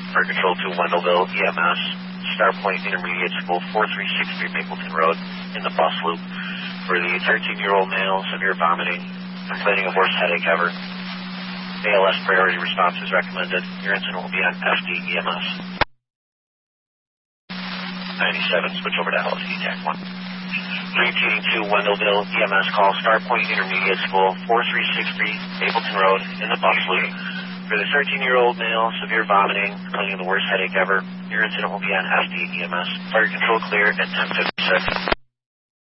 Fire Control to Wendellville EMS, Starpoint Intermediate School, 4363 Mapleton Road, in the bus loop. For the 13-year-old male, severe vomiting, complaining of worst headache ever. ALS priority response is recommended. Your incident will be on FD EMS. 97, switch over to LSD TAC 1. Repeating to Wendellville EMS call, Starpoint Intermediate School, 4363 Mapleton Road, in the bus loop. For the 13-year-old male, severe vomiting, complaining of the worst headache ever. Your incident will be on FD EMS. Fire Control clear at 10:56.